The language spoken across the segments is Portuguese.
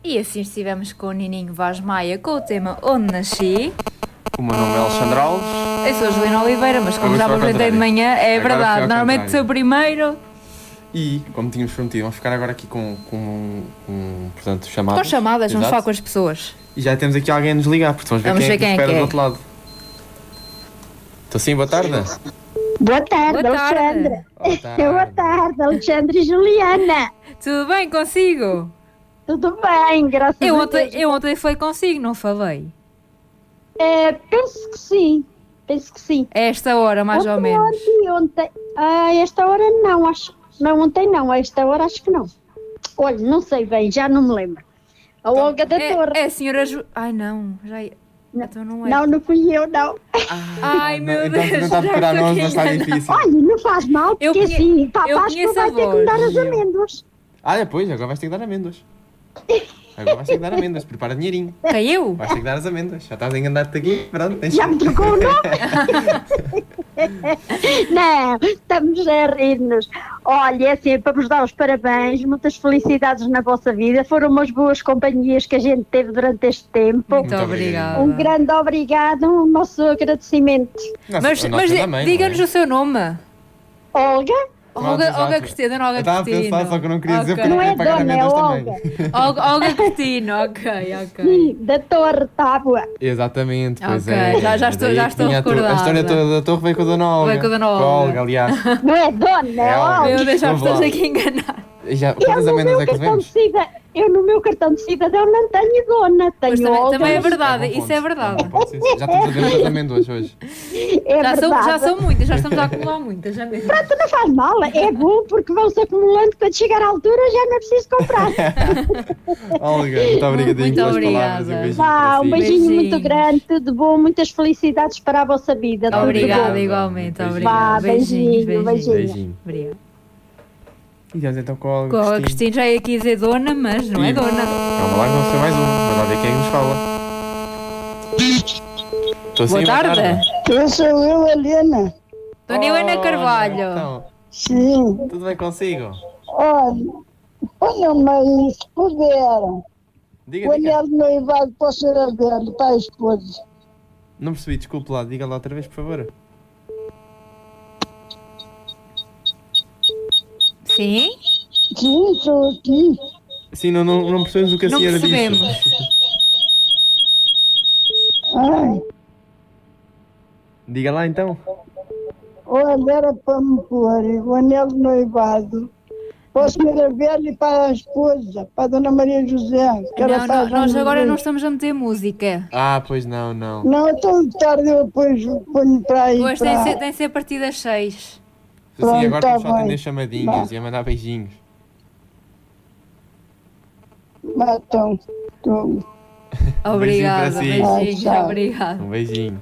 E assim estivemos com o Nininho Vaz Maia com o tema Onde Nasci. O meu nome é Alexandre Alves. Eu sou a Juliana Oliveira, mas como Agora já foi me ao apresentei de contrário. manhã, é Agora verdade. foi ao Normalmente contrário. sou o primeiro. E, como tínhamos prometido, vamos ficar agora aqui portanto, chamadas. Com chamadas, vamos Exato. falar com as pessoas. E já temos aqui alguém a nos ligar, porque vamos ver Vamos quem é ver que quem é espera que é. do outro lado. Estou sim, boa tarde. Boa tarde, Boa tarde. Alexandre. Boa Boa tarde, Alexandre e Juliana. Tudo bem consigo? Tudo bem, graças a Deus. Eu ontem falei consigo, não falei? Penso que sim. Penso que sim. A esta hora, mais ou menos. Ontem. A esta hora não, acho. Não, ontem não. A esta hora acho que não. Olha, não sei bem, já não me lembro. A Olga da Torre. É a senhora Ai, não. Já... Não. Então não é. Não fui eu, não. Ai, meu então, Deus. tentar já procurar estou nomes aqui não está enganada. difícil. Olha, não faz mal, Eu porque conhe- assim, para eu a Páscoa conheço a vai ter que me dar voz. as amêndoas. Depois, agora vais ter que dar amêndoas. Agora vais ter que dar amêndoas, prepara dinheirinho. Quem eu? Vais ter que dar as amêndoas. Já estás a enganar-te aqui, pronto, tens Já me trocou o nome? Não, estamos a rir-nos. Olha, é assim, para vos dar os parabéns, muitas felicidades na vossa vida. Foram umas boas companhias que a gente teve durante este tempo. Muito Muito obrigada. Um grande obrigado, o nosso agradecimento. Mas diga-nos o seu nome. Olga? Pronto, exato. Olga Cristina, não Eu Olga estava a Cristina. pensar, só que eu não queria dizer Ok. porque Não é queria pagar dona, é amêndoas Olga. também. Olga Cristina, ok. Sim, da Torre Tábua. Exatamente, pois Ok, é. já estou Daí que vinha recordada. A história toda da torre veio com a Dona Olga. Veio com a Dona Com a Olga. Olga, aliás. Não é dona, é É Olga. Olga. Meu Deus, já me Desculpa estás lá. aqui a enganar. E já, Eu quantas no, amêndoas meu é que cartão de devemos? eu no meu cartão de cidadão não tenho dona, Pois tenho Olga. também é mas verdade, bom isso é ponto. verdade. Bom ponto, sim, sim. Já estamos a ver muitas amêndoas hoje. é Já verdade. são muitas, já estamos a acumular muitas. Já mesmo. Pronto, não faz mal, é bom porque vão-se acumulando, quando chegar à altura já não é preciso comprar. Olga, muito obrigadinho Muito pelas obrigada. palavras e um beijinho Vá, para um si. beijinho Beijinhos. muito grande, tudo bom, muitas felicidades para a vossa vida. tudo Obrigada, bom. igualmente. Beijinho. Obrigada. Vá, beijinho, beijinho. Beijinho. Obrigada. E vamos então com a Olga Com a Cristina. Cristina já ia aqui dizer dona, mas não é Sim. dona. Calma lá que vamos ter mais um. Vamos lá ver quem é que nos fala. Estou sim, Boa tarde. Eu sou eu, Helena. Dona Helena Olha, Carvalho. Então, Sim, tudo bem consigo? olha, ponham-me aí, se puder, Diga, diga. de noivado para o Sr. Abel, para a esposa. Não percebi, desculpe lá. Diga lá outra vez, por favor. Sim? Sim, sou aqui. Sim, não percebemos o que a Não senhora percebemos. disse. Ai, Diga lá então. olha, era para me pôr o anel de noivado para o Sr. Abel e para a esposa, para a Dona Maria José. Que ela Não, faz nós anos agora hoje. não estamos a meter música. Ah, pois não, não. Não, então de tarde eu depois ponho para aí. Hoje para... tem de ser a partir das 6. Sim, agora tá estamos só a atender bem. chamadinhas e a mandar beijinhos. Então, tô- Obrigada, para si. beijinhos, Tchau. obrigada. Um beijinho.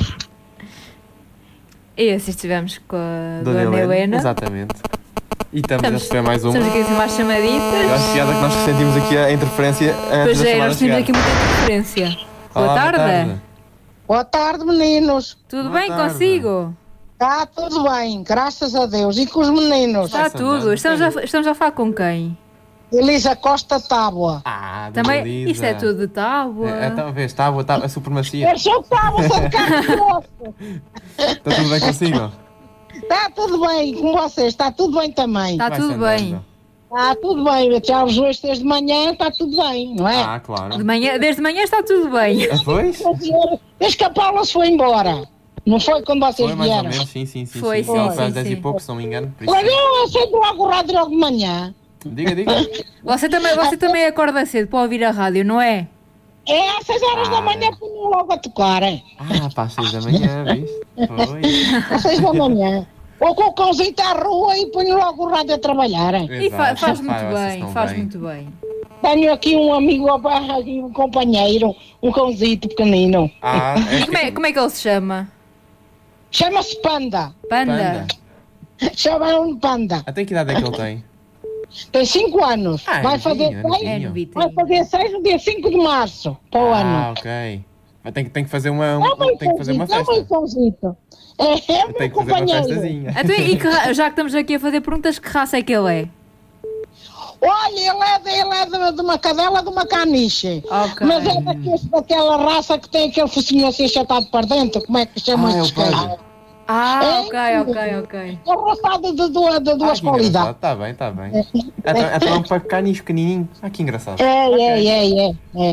E assim estivemos com a Dona Helena. Exatamente. E estamos a receber mais uma. Estamos aqui assim mais Eu chamaditas. acho piada que nós sentimos aqui a interferência antes Pois da é, chamada nós temos chegar. aqui muita interferência. Olá, Boa tarde. Boa tarde, meninos. Tudo Boa bem tarde. consigo? Está tudo bem, graças a Deus. E com os meninos? Está Vai-se tudo. andando. Estamos a falar com quem? Elisa Costa Tábua. Ah, Dona Também, Elisa. isto é tudo de tábua. Talvez, tábua, a supremacia. Eu sou Tábua, sou de carne grosso. Está tudo bem consigo? Está tudo bem com vocês, está tudo bem também. Está Vai-se tudo andando. bem. Está tudo bem, já os dois desde de manhã, está tudo bem, não é? Ah, claro. Desde manhã está tudo bem. Ah, pois? Desde que a Paula se foi embora. Não foi quando vocês Foi mais ou vieram? menos, sim. Foi, sim. sim, Foi às sim, 10 e sim. pouco, se não me engano. Por isso. Olha, eu acendo logo o rádio logo de manhã. Diga. Você também acorda cedo para ouvir a rádio, não é? É às 6 horas da manhã punham logo a tocar, é? Ah, para as 6 da manhã, viste? Foi. Às 6 da manhã. Ou com o cãozinho à rua e punham logo o rádio a trabalhar, é? E Exato. faz muito Vocês bem, estão faz bem. muito bem. Tenho aqui um amigo, aqui um companheiro, um cãozito pequenino. Ah, E como é que ele se chama? Chama-se Panda. Panda? Chama-me Panda. Até que idade é que ele tem? Tem 5 anos. Ah, vai fazer novinho, seis- É novinho. novito. vai fazer 6 no dia 5 de março para o Ah, ano. ok. Mas tem que fazer uma, É um tem que fazer uma cãozito, festa. é um cãozito. É o Tem meu que fazer uma companheiro. festazinha. Então, já que estamos aqui a fazer perguntas, que raça é que ele é? Olha, ele é de uma cadela, de uma caniche. Ok. Mas é daquela raça que tem aquele focinho assim achatado para dentro. Como é que chama é o estes cães? Pedro. Ah, É? ok. É roçado de duas qualidades. Está bem. É um pequenininho pequenininho. Ah, que engraçado. É.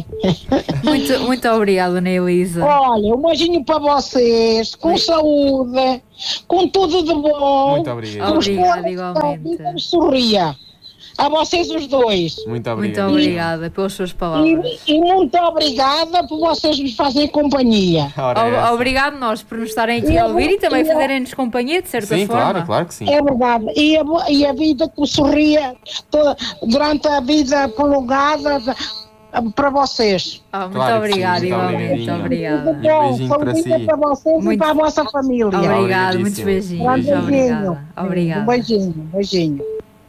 Muito obrigada, Ana Elisa. Olha, um beijinho para vocês, com saúde, com tudo de bom. Muito obrigado. Obrigada, igualmente. Sorria. A vocês os dois. Muito Muito obrigado. obrigada pelas suas palavras. E muito obrigada por vocês me fazerem companhia. Ora, é essa. Obrigado nós por nos estarem aqui a ouvir e também fazerem-nos companhia, de certa Sim, forma. claro que sim. É verdade. E a vida que sorria durante a vida prolongada para vocês. Muito Claro que sim, obrigada, muito igualmente. obrigadinho. Obrigada. E um beijinho para Saudinha si. para vocês Muito- e para a vossa família. Obrigado, muitos Obrigadíssimo. beijinhos. beijinho. Obrigada. Obrigada. Um beijinho.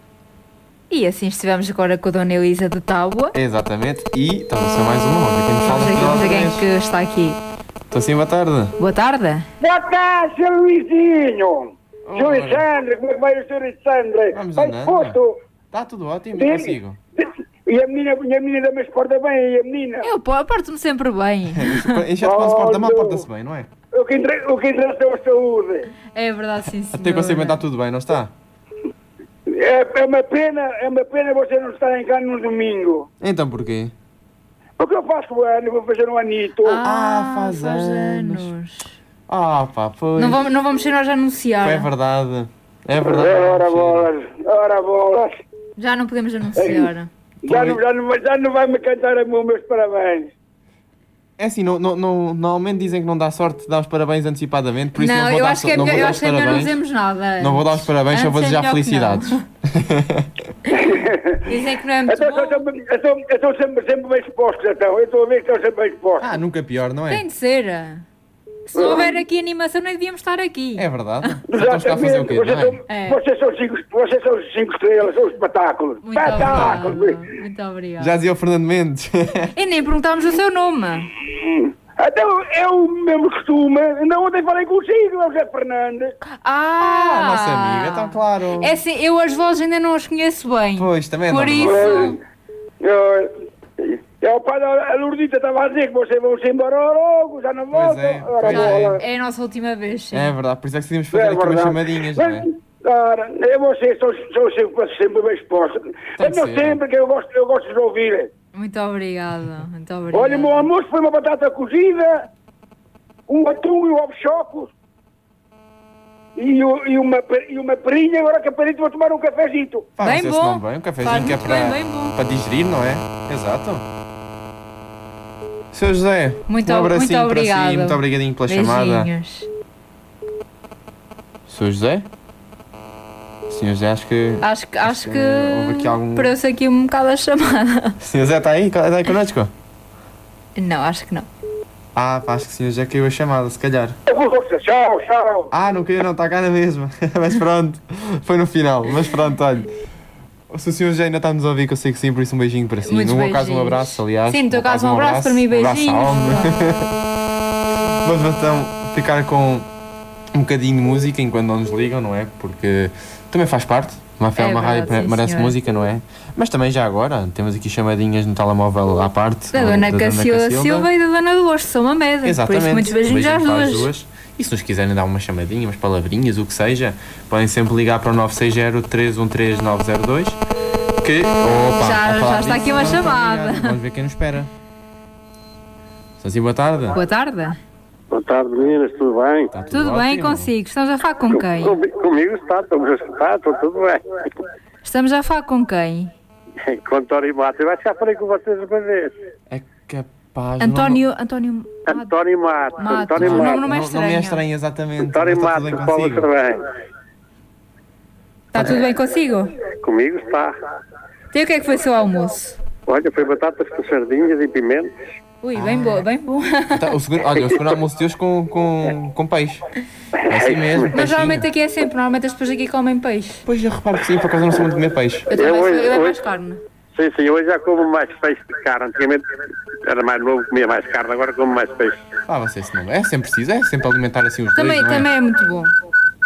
E assim estivemos agora com a Dona Elisa de Tábua. Exatamente. E estamos a ser mais uma onda. Quem nos fala Vamos aqui ver outra quem vez. que está aqui. Estou sim, boa tarde. Boa tarde. Boa tarde, Sr. Luizinho. Ora. Sr. Alexandre, como é que vai o Sr. Alexandre? Vamos Bem andando. disposto? Está tudo ótimo, Sim. eu consigo. E a menina também se porta bem, e a menina? Eu porto-me sempre bem. Enxerto quando se porta mal, porta-se bem, não é? O que interessa é a saúde. É verdade, sim, senhora. Até consigo está tudo bem, não está? É uma pena você não estar em cá no domingo. Então porquê? Porque eu faço ano, vou fazer um anito. faz anos. Ah, pá, pois. Não vamos ser nós a anunciar. É verdade. É verdade. Ora bolas. Já não podemos anunciar. Já não vai me cantar a mim os meus parabéns. É assim, normalmente dizem que não dá sorte de dar os parabéns antecipadamente, por isso não, Não, vou eu dar acho que é não vou melhor, dar eu os acho que é melhor não parabéns. dizemos nada. Não vou dar os parabéns, só vou Antes é desejar melhor que não. felicidades. Dizem que não é muito Eu bom. estou sempre bem exposto, então. Eu estou a ver que estou sempre bem exposto. Ah, nunca pior, não Tem é? de ser. Se não houver aqui animação, não devíamos estar aqui. É verdade. Então está a fazer o quê, não é? É. Vocês são cinco estrelas, são espetáculos. Muito obrigada. Espetáculos. Muito obrigada. Já dizia o Fernando Mendes. E nem perguntámos o seu nome. Então, eu mesmo costume, ainda ontem falei consigo, é o José Fernandes. Ah, nossa amiga, então claro. É assim, eu as vozes ainda não as conheço bem. Pois, também é Por normal. isso, O pai da Lourdita estava a dizer que vocês vão-se embora logo, já não Pois voltam. é, Ora, pois já bola. é a nossa última vez, sim. É verdade, por isso é que decidimos fazer aqui umas verdade. chamadinhas, não é? Ora, vocês são sempre bem expostos. Tem Eu que não ser. sempre que eu gosto de ouvir. Muito obrigada. Muito obrigada. Olha, o meu almoço foi uma batata cozida, um atum e um ovo chocos e uma perinha. Agora que a perinha vou tomar um cafezito. Bem Faz-se bom. esse nome bem, um cafezinho Faz que é muito bem, para, bem bom. para digerir, não é? Exato. Sr. José, Muito um abracinho muito obrigada. para si, muito obrigadinho pela chamada. Beijinhos. Sr. José? Sr. José, acho que... Acho que houve aqui algum... parece aqui um bocado a chamada. Sr. José está aí? Está aí connosco? Não, acho que não. Ah, pá, acho que o Sr. José caiu a chamada, se calhar. Tchau. Ah, não caiu não, está cá na mesma. Mas pronto, foi no final. Mas pronto, olha. Se o Sr. José ainda está-nos a ouvir, que eu sei que sim, por isso um beijinho para si. Muitos No meu caso, um beijinhos. abraço, aliás. Sim, no teu meu caso, um abraço, para mim, um abraço beijinhos. à alma. Vamos então ficar com um bocadinho de música enquanto não nos ligam, não é? Porque também faz parte. Uma verdade, rádio sim, merece senhora. música, não é? Mas também já agora, temos aqui chamadinhas no telemóvel à parte. Da Dona Cacilda Silva e da Dona Dolores, são uma média. Exatamente. Por isso, muitos beijinhos às Beijinho para duas. E se nos quiserem dar uma chamadinha, umas palavrinhas, o que seja, podem sempre ligar para o 960-313-902. Que, opa, Já a falar está aqui disso, uma vamos chamada. ligar, vamos ver quem nos espera. Assim, boa tarde. Boa tarde. Boa tarde, meninas, tudo bem? Está Tudo bem ótimo. consigo? Estamos a falar com quem? Comigo estamos a escutar, está tudo bem. Estamos a falar com quem? Com António Mato, eu acho que já falei com vocês uma vez. É capaz. António António Mato, Mato. António O nome Mato. não é Não me é estranho. estranho, exatamente. António Está Mato, tudo bem Paula consigo? Cervém. Está tudo bem consigo? Comigo está. Então o que é que foi o seu almoço? Olha, foi batatas com sardinhas e pimentos. Ui, bem bom, bem bom. Tá, o segundo almoço de hoje com peixe. É assim mesmo, Mas peixinho. normalmente aqui é sempre, normalmente as pessoas aqui comem peixe. Pois eu reparo que sim, por acaso eu não sou muito de comer peixe. Eu também sou, eu é hoje- mais carne. Sim, hoje já como mais peixe de carne. Antigamente era mais novo, comia mais carne, agora como mais peixe. Ah, você se não é sempre preciso, é sempre alimentar assim os dois, não é? Também é muito bom.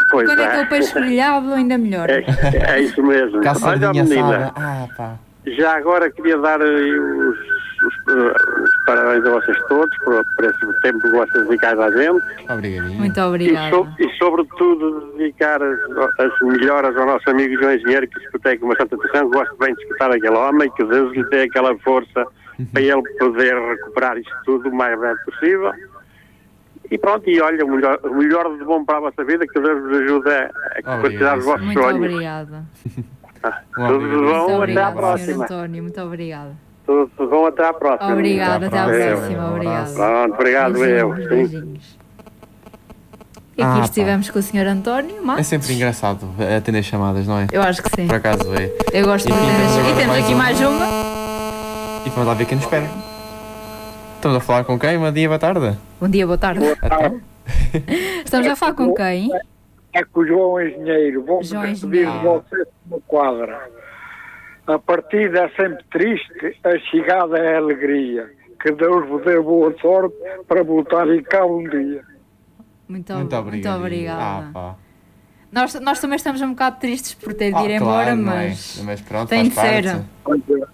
Pois Quando é que é o peixe grelhado, ainda melhor. É isso mesmo. Com a Olha, sardinha menina, assada. Pá. já agora queria dar os parabéns a vocês todos por esse tempo que vocês dedicam à gente. Obrigadinho. Muito obrigada. E sobretudo dedicar as melhoras ao nosso amigo João Engenheiro, que escutei com bastante atenção, gosto bem de escutar aquele homem, que Deus lhe dê aquela força para ele poder recuperar isto tudo o mais breve possível. E pronto, e olha, o melhor de bom para a vossa vida, que Deus vos ajude a concretizar os vossos Muito sonhos. obrigada. Tudo de Muito bom, até à obrigada, Sr. próxima. António. Muito obrigada. Tudo de bom, até à próxima. Obrigada, até à próxima. próxima. Obrigada. Pronto, obrigado eu. Beijinhos, beijinhos. E aqui pá. estivemos com o Sr. António É Matos. sempre engraçado atender chamadas, não é? Eu acho que sim. Por acaso é. Eu gosto de Enfim, atender. temos agora E temos mais aqui uma. mais uma. E vamos lá ver quem nos espera. Estamos a falar com quem? Bom dia, boa tarde. Bom dia, boa tarde. Então, Estamos a falar com quem? É com o João Engenheiro. Vou-me João despedir de Engenheiro. vocês no quadro. A partida é sempre triste, a chegada é alegria. Que Deus vos dê boa sorte para voltarem cá um dia. Muito muito obrigado. obrigada. Pá. Nós também estamos um bocado tristes por ter de ir embora, claro, não é? mas Mas pronto, tem faz de ser. parte.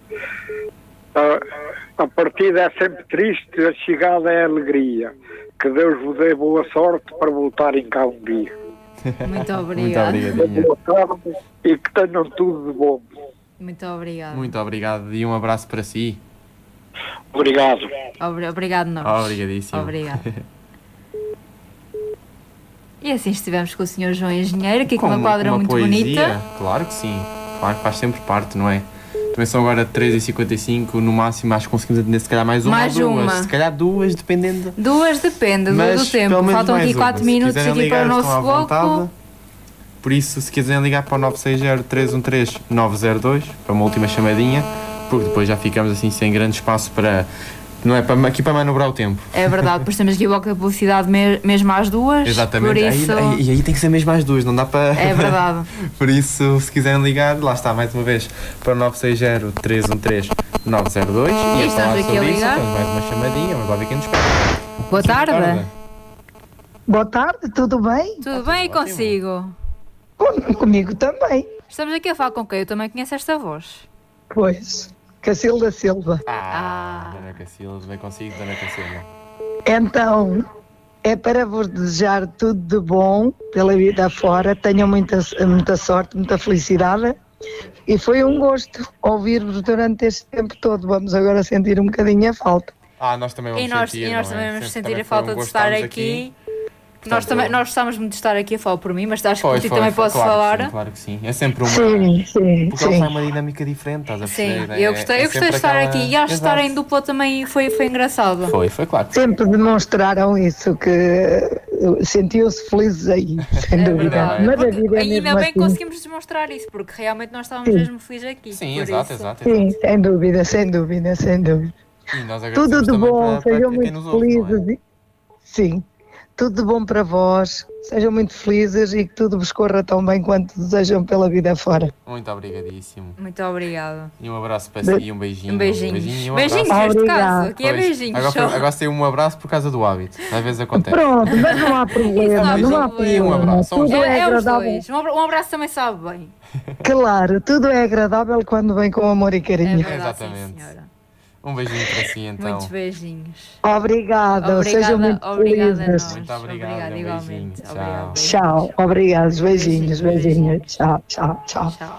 A partida é sempre triste, a chegada é alegria. Que Deus vos dê boa sorte para voltarem cá um dia. Muito Muito obrigada. obrigadinho. Boa tarde e que tenham tudo de bom. Muito obrigada. Muito obrigado e um abraço para si. Obrigado. Obrigado, nós. Obrigadíssimo. Obrigado. E assim estivemos com o Sr. João Engenheiro, aqui com uma quadra muito poesia. bonita. Claro que sim. Claro que faz sempre parte, não é? Também são agora 3h55, no máximo acho que conseguimos atender se calhar mais uma Mais ou duas. uma. Se calhar duas, dependendo. Duas depende do Mas tempo. pelo menos Faltam mais aqui uma. 4 Se minutos quiserem aqui para o ligar, nosso estão à vontade. bloco. Por isso, se quiserem ligar para o 960-313-902, para uma última chamadinha, porque depois já ficamos assim sem grande espaço para... Não é para, aqui para manobrar o tempo. É verdade, depois temos aqui o bloco da publicidade mesmo às duas. Exatamente. Por isso... E aí tem que ser mesmo às duas, não dá para... É verdade. Por isso, se quiserem ligar, lá está, mais uma vez, para o 960-313-902. E estamos aqui a ligar. Temos mais uma chamadinha, vamos lá ver quem nos espera. Boa tarde. Boa tarde, tudo bem? Tudo bem e consigo? Comigo também. Estamos aqui a falar com quem? Eu também conheço esta voz. Pois, Cacilda Silva. Dona Cacilda, bem consigo, Dona Cacilda. Então, é para vos desejar tudo de bom pela vida fora. Tenham muita sorte, muita felicidade. E foi um gosto ouvir-vos durante este tempo todo. Vamos agora sentir um bocadinho a falta. Nós também vamos E nós sentir, também não é? vamos Sempre sentir a foi falta um de gosto estar estarmos aqui. Portanto, Nós gostávamos muito de estar aqui a falar por mim, mas acho que Foi, por ti também posso claro falar. Que sim, claro que sim. É sempre uma... Sim, Porque ela sim. faz uma dinâmica diferente, estás a Sim, perceber? eu gostei de sempre estar aquela- aqui e acho que estar Exato. em dupla também foi engraçado. Foi claro. Sempre demonstraram isso, que sentiam-se felizes aí, sem dúvida. verdade. Mas a Porque vida é ainda mesmo bem assim. conseguimos demonstrar isso, porque realmente nós estávamos Sim. mesmo felizes aqui. Sim, por exato, isso. exato. Sim, sem dúvida, sem dúvida, sem dúvida. E nós Tudo agradecemos de também bom, para sejam quem muito nos ouve, não é? felizes. Sim, tudo de bom para vós, sejam muito felizes e que tudo vos corra tão bem quanto desejam pela vida fora. Muito obrigadíssimo. Muito obrigada. E um abraço para si e um beijinho. Um beijinho. e um Beijinhos abraço. neste Obrigada. caso. Aqui é Pois, beijinhos. Agora, só. agora saiu um abraço por causa do hábito. Às vezes acontece. Pronto, mas não há problema, Isso não há não foi um problema. abraço, Tudo é É os agradável. dois. Um abraço também sabe bem. Claro, tudo é agradável quando vem com amor e É carinho. verdade, sim, Exatamente. senhora. Um beijinho para si, então. Muitos beijinhos. Obrigada, sejam muito Obrigada a felizes. nós. Muito obrigado, Obrigada, um igualmente. beijinho. Obrigada. Tchau, obrigados, beijinhos, beijinhos. Tchau, tchau, tchau. Tchau.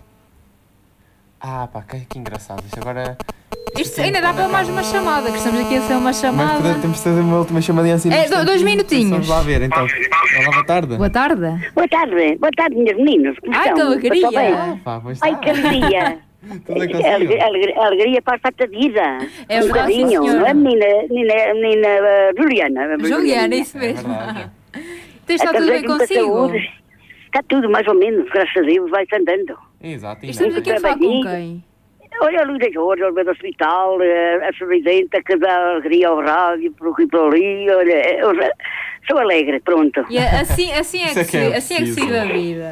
Pá, que engraçado. Isto agora... Isto ainda dá para mais uma chamada, que estamos aqui a ser uma Mas chamada. temos de fazer uma última chamadinha assim. É, num instantinho. dois minutinhos. Vamos lá ver, então. Olá, boa tarde. Boa tarde. Boa tarde, meus meninos. Como Ai, estão? que alegria. Passou bem? Pá, pois Ai, está. que alegria. Tudo bem consigo? Alegria faz parte da vida. É um verdade, sim, bocadinho, senhora. não é, menina Juliana? Juliana, isso É mesmo. verdade. Está Quer tudo dizer bem que muita consigo? saúde. Está tudo mais ou menos, graças a Deus, vai-se andando. Exato, ainda. Estamos aqui a falar com quem? Olha, a Luísa Jorge, o do hospital, a presidenta que dá alegria ao rádio, por aqui e por ali, olha, eu sou alegre, pronto. E assim é Isso que é que é se vive a vida.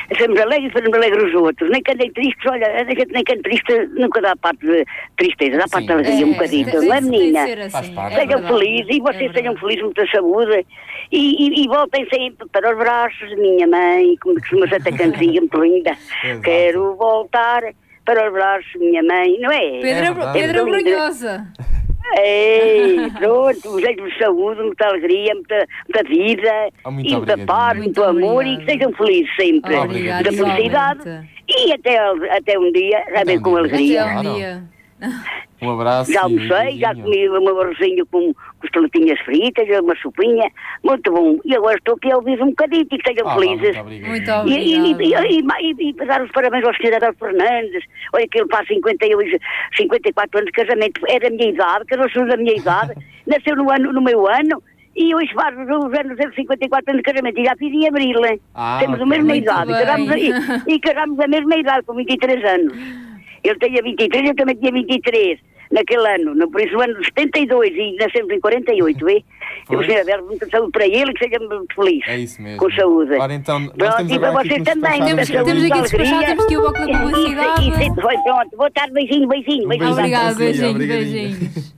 Somos alegres e fazemos alegres os outros. Nem que andem tristes, olha, a gente nem que ande triste, nunca dá parte de tristeza, dá parte de alegria um bocadinho, não é, menina? Assim, Sejam felizes e vocês sejam felizes, muita saúde e voltem sempre para os braços de minha mãe, como costuma ser esta cantiga muito linda. Quero voltar para os braços de minha mãe, não é? Pedro Brunhosa. Ei, pronto, um jeito de saúde, muita alegria, muita vida, e muita paz, muito amor e que sejam felizes sempre. Muita felicidade e até um dia, já bem com alegria. Um abraço. Já almocei, já comi o meu arrozinho com tomatinhas fritas, uma sopinha, muito bom. E agora estou aqui a ouvir um bocadinho e que sejam felizes. Muito obrigada. E dar os parabéns ao Sr. Adel Fernandes. Olha que ele faz 54 anos de casamento, é da minha idade, que eu não sou da minha idade, nasceu no meu ano. E hoje faz os anos de 54 anos de casamento, e já fiz em abril, hein? Temos a mesma idade, e casamos a mesma idade, com 23 anos. Ele tinha 23, eu também tinha 23 naquele ano, por isso no ano de 72 e nascemos em 48, vê? Eu gostaria de dar muita saúde para ele e que seja muito feliz. É isso mesmo. Com saúde. Ora então, nós pronto, e para vocês também, muita saúde, temos aqui despachado, temos aqui o bloco da publicidade. E pronto, boa tarde, beijinho. Obrigado, beijinhos.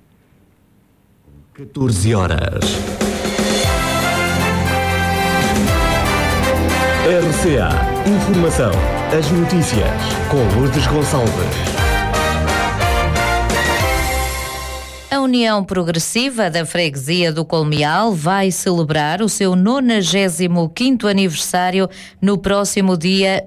14 horas. RCA Informação. As notícias com Lourdes Gonçalves. A União Progressiva da Freguesia do Colmeal vai celebrar o seu 95º aniversário no próximo dia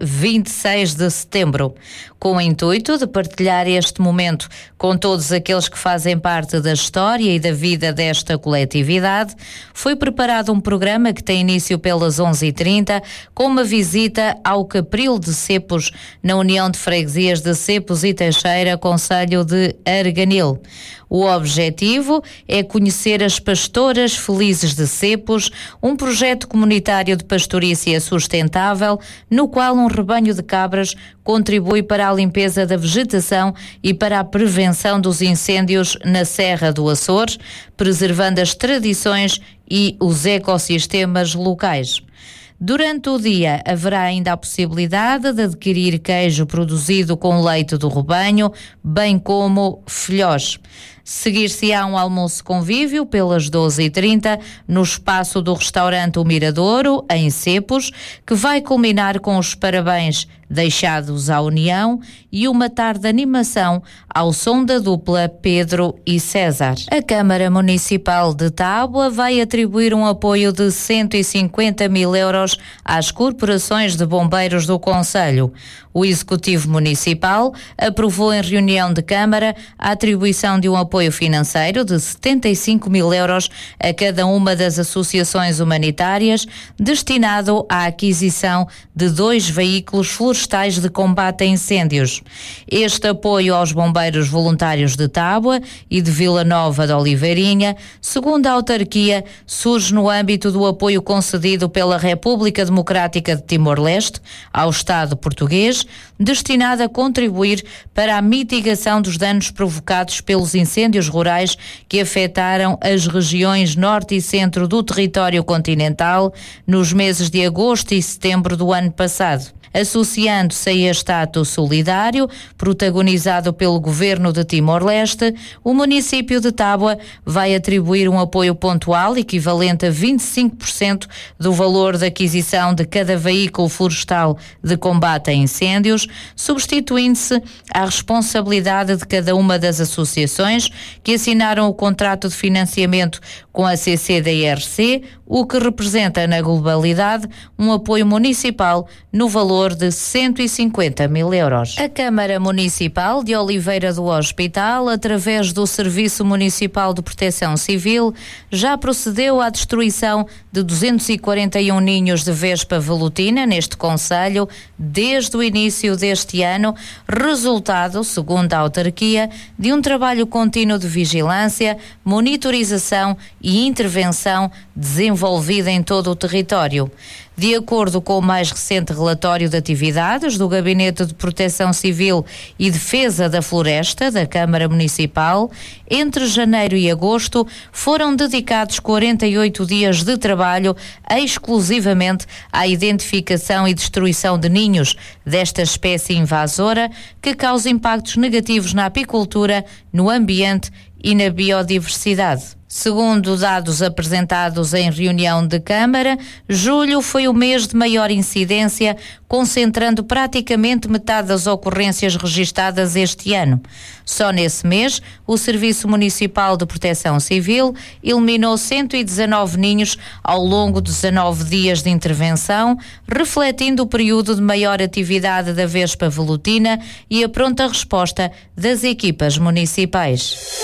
26 de setembro. Com o intuito de partilhar este momento com todos aqueles que fazem parte da história e da vida desta coletividade, foi preparado um programa que tem início pelas 11h30, com uma visita ao Capril de Cepos, na União de Freguesias de Cepos e Teixeira, concelho de Arganil. O objetivo é conhecer as Pastoras Felizes de Cepos, um projeto comunitário de pastorícia sustentável, no qual um rebanho de cabras contribui para a limpeza da vegetação e para a prevenção dos incêndios na Serra do Açores, preservando as tradições e os ecossistemas locais. Durante o dia haverá ainda a possibilidade de adquirir queijo produzido com leite do rebanho, bem como filhós. Seguir-se-á um almoço convívio pelas 12h30 no espaço do restaurante O Miradouro, em Cepos, que vai culminar com os parabéns deixados à União e uma tarde de animação ao som da dupla Pedro e César. A Câmara Municipal de Tábua vai atribuir um apoio de 150 mil euros às corporações de bombeiros do concelho. O Executivo Municipal aprovou em reunião de Câmara a atribuição de um apoio financeiro de 75 mil euros a cada uma das associações humanitárias, destinado à aquisição de 2 veículos florestais de combate a incêndios. Este apoio aos bombeiros voluntários de Tábua e de Vila Nova de Oliveirinha, segundo a autarquia, surge no âmbito do apoio concedido pela República Democrática de Timor-Leste ao Estado português, destinado a contribuir para a mitigação dos danos provocados pelos incêndios rurais que afetaram as regiões norte e centro do território continental nos meses de agosto e setembro do ano passado. Associando-se a este ato solidário, protagonizado pelo Governo de Timor-Leste, o município de Tábua vai atribuir um apoio pontual equivalente a 25% do valor da aquisição de cada veículo florestal de combate a incêndios, substituindo-se à responsabilidade de cada uma das associações que assinaram o contrato de financiamento com a CCDRC, o que representa na globalidade um apoio municipal no valor de 150 mil euros. A Câmara Municipal de Oliveira do Hospital, através do Serviço Municipal de Proteção Civil, já procedeu à destruição de 241 ninhos de vespa velutina neste concelho desde o início deste ano, resultado, segundo a autarquia, de um trabalho contínuo de vigilância, monitorização e intervenção desenvolvida em todo o território. De acordo com o mais recente relatório de atividades do Gabinete de Proteção Civil e Defesa da Floresta da Câmara Municipal, entre janeiro e agosto foram dedicados 48 dias de trabalho exclusivamente à identificação e destruição de ninhos desta espécie invasora que causa impactos negativos na apicultura, no ambiente e na biodiversidade. Segundo dados apresentados em reunião de Câmara, julho foi o mês de maior incidência, concentrando praticamente metade das ocorrências registadas este ano. Só nesse mês, o Serviço Municipal de Proteção Civil eliminou 119 ninhos ao longo de 19 dias de intervenção, refletindo o período de maior atividade da vespa velutina e a pronta resposta das equipas municipais.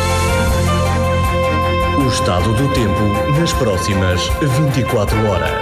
O estado do tempo nas próximas 24 horas.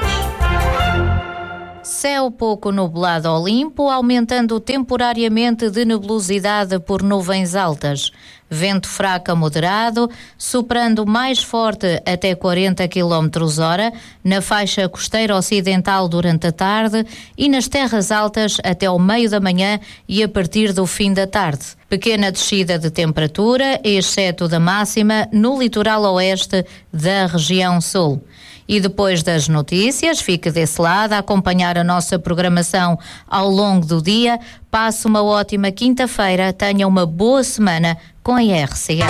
Céu pouco nublado ao limpo, aumentando temporariamente de nebulosidade por nuvens altas. Vento fraco a moderado, soprando mais forte até 40 km/h, na faixa costeira ocidental durante a tarde e nas terras altas até ao meio da manhã e a partir do fim da tarde. Pequena descida de temperatura, exceto da máxima, no litoral oeste da região sul. E depois das notícias, fique desse lado a acompanhar a nossa programação ao longo do dia. Passe uma ótima quinta-feira, tenha uma boa semana com a RCA.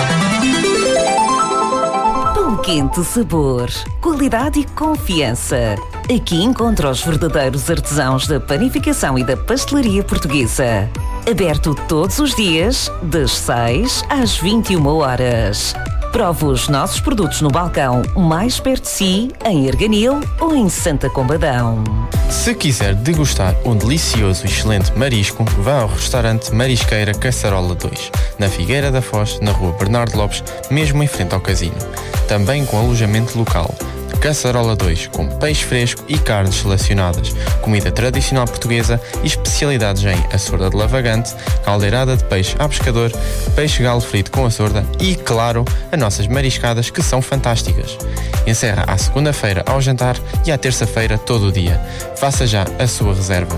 Pão quente sabor, qualidade e confiança. Aqui encontra os verdadeiros artesãos da panificação e da pastelaria portuguesa. Aberto todos os dias, das 6 às 21 horas. Prove os nossos produtos no balcão mais perto de si, em Erganil ou em Santa Combadão. Se quiser degustar um delicioso e excelente marisco, vá ao restaurante Marisqueira Caçarola 2, na Figueira da Foz, na rua Bernardo Lopes, mesmo em frente ao casino. Também com alojamento local. Caçarola 2, com peixe fresco e carnes selecionadas, comida tradicional portuguesa e especialidades em açorda de lavagante, caldeirada de peixe à pescador, peixe galo frito com açorda e, claro, as nossas mariscadas que são fantásticas. Encerra à segunda-feira ao jantar e à terça-feira todo o dia. Faça já a sua reserva.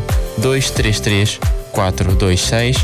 233 426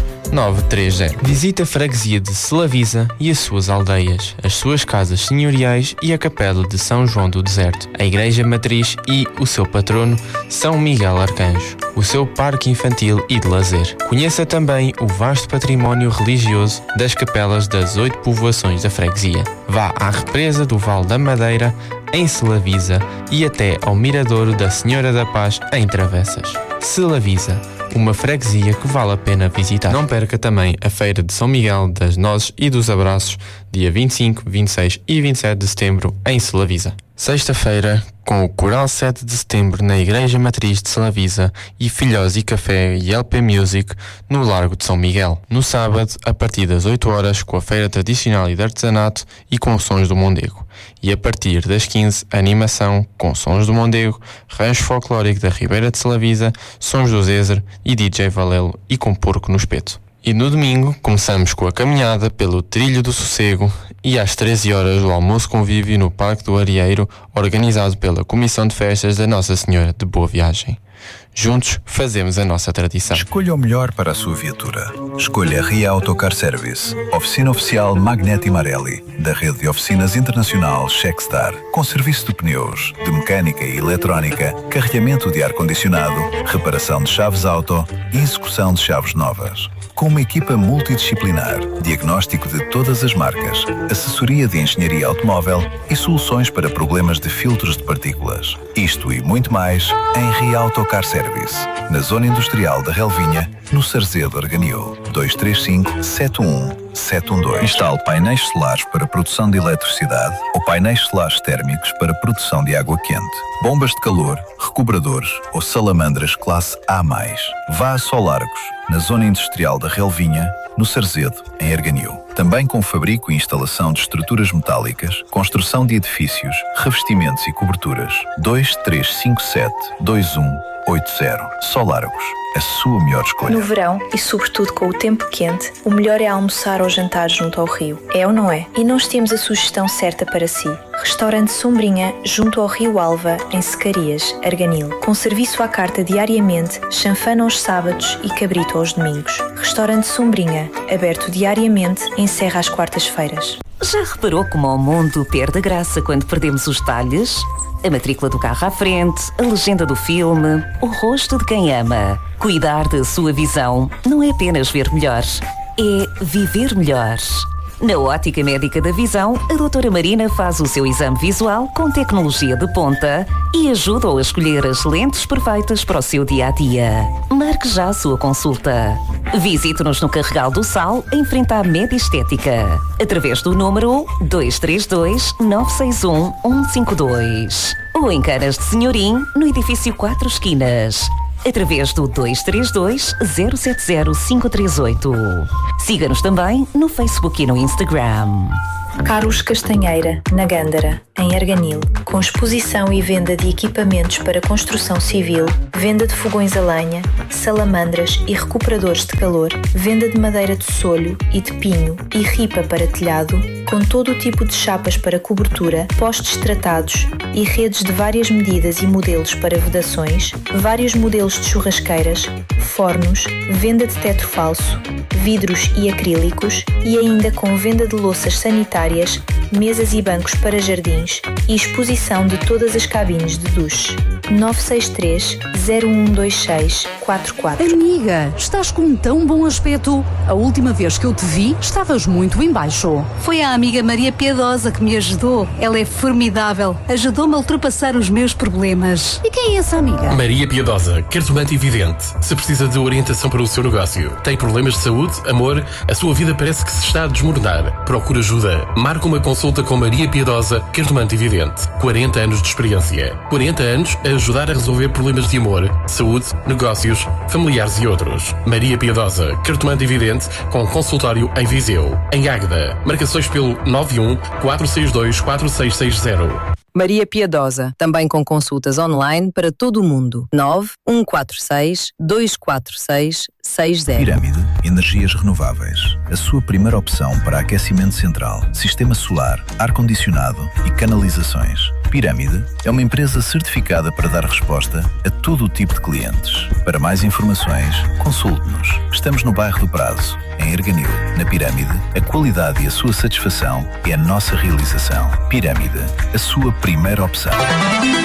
930. Visite a freguesia de Selavisa e as suas aldeias, as suas casas senhoriais e a capela de São João do Deserto, a igreja matriz e o seu patrono, São Miguel Arcanjo, o seu parque infantil e de lazer. Conheça também o vasto património religioso das capelas das 8 povoações da freguesia. Vá à represa do Vale da Madeira, em Selavisa, e até ao Miradouro da Senhora da Paz, em Travessas. Selavisa, uma freguesia que vale a pena visitar. Não perca também a Feira de São Miguel das Nozes e dos Abraços, dia 25, 26 e 27 de setembro, em Selavisa. Sexta-feira, com o Coral 7 de Setembro na Igreja Matriz de Selavisa e Filhós e Café e LP Music no Largo de São Miguel. No sábado, a partir das 8 horas, com a Feira Tradicional e de Artesanato e com Sons do Mondego. E a partir das 15, animação com Sons do Mondego, Rancho Folclórico da Ribeira de Selavisa, Sons do Zézer e DJ Valelo e com Porco no Espeto. E no domingo, começamos com a caminhada pelo Trilho do Sossego e às 13 horas o almoço convívio no Parque do Arieiro, organizado pela Comissão de Festas da Nossa Senhora de Boa Viagem. Juntos fazemos a nossa tradição. Escolha o melhor para a sua viatura. Escolha Ria Autocar Service, oficina oficial Magneti Marelli, da rede de oficinas internacional Checkstar, com serviço de pneus, de mecânica e eletrónica, carregamento de ar-condicionado, reparação de chaves auto e execução de chaves novas. Com uma equipa multidisciplinar, diagnóstico de todas as marcas, assessoria de engenharia automóvel e soluções para problemas de filtros de partículas. Isto e muito mais em Ria Autocar Service, na Zona Industrial da Relvinha, no Sarzedo Arganil, 235 71 712. Instale painéis solares para produção de eletricidade ou painéis solares térmicos para produção de água quente, bombas de calor, recobradores ou salamandras classe A+. Vá a Solargos, na Zona Industrial da Relvinha, no Sarzedo, em Arganil. Também com fabrico e instalação de estruturas metálicas, construção de edifícios, revestimentos e coberturas. 2357 21 Solárgos, a sua melhor escolha. No verão, e sobretudo com o tempo quente, o melhor é almoçar ou jantar junto ao rio. É ou não é? E nós temos a sugestão certa para si. Restaurante Sombrinha, junto ao Rio Alva, em Secarias, Arganil. Com serviço à carta diariamente, chanfana aos sábados e cabrito aos domingos. Restaurante Sombrinha, aberto diariamente, encerra às quartas-feiras. Já reparou como o mundo perde a graça quando perdemos os detalhes? A matrícula do carro à frente, a legenda do filme, o rosto de quem ama. Cuidar da sua visão não é apenas ver melhor, é viver melhor. Na Ótica Médica da Visão, a doutora Marina faz o seu exame visual com tecnologia de ponta e ajuda-o a escolher as lentes perfeitas para o seu dia-a-dia. Marque já a sua consulta. Visite-nos no Carregal do Sal, em frente à Média Estética, através do número 232 961 152. Ou em Canas de Senhorim, no edifício 4 Esquinas, através do 232 070 538. Siga-nos também no Facebook e no Instagram. Carlos Castanheira, na Gândara, em Arganil, com exposição e venda de equipamentos para construção civil, venda de fogões a lenha, salamandras e recuperadores de calor, venda de madeira de solho e de pinho e ripa para telhado, com todo o tipo de chapas para cobertura, postes tratados e redes de várias medidas e modelos para vedações, vários modelos de churrasqueiras, fornos, venda de teto falso, vidros e acrílicos e ainda com venda de louças sanitárias, mesas e bancos para jardins e exposição de todas as cabines de duche. 963 0126 44. Amiga, estás com um tão bom aspecto. A última vez que eu te vi, estavas muito em baixo. Foi a amiga Maria Piedosa que me ajudou. Ela é formidável. Ajudou-me a ultrapassar os meus problemas. E quem é essa amiga? Maria Piedosa, cartomante e vidente. Se precisa de orientação para o seu negócio, tem problemas de saúde, amor, a sua vida parece que se está a desmoronar. Procura ajuda. Marca uma consulta com Maria Piedosa, cartomante e vidente. 40 anos de experiência. 40 anos a ajudar a resolver problemas de amor, saúde, negócios, familiares e outros. Maria Piedosa, cartomante e vidente, com consultório em Viseu. Em Águeda, marcações pelo 91 462 4660. Maria Piedosa, também com consultas online para todo o mundo. 9146 246 60. Pirâmide Energias Renováveis. A sua primeira opção para aquecimento central, sistema solar, ar-condicionado e canalizações. Pirâmide é uma empresa certificada para dar resposta a todo o tipo de clientes. Para mais informações, consulte-nos. Estamos no bairro do Prazo, em Arganil. Na Pirâmide, a qualidade e a sua satisfação é a nossa realização. Pirâmide, a sua primeira opção.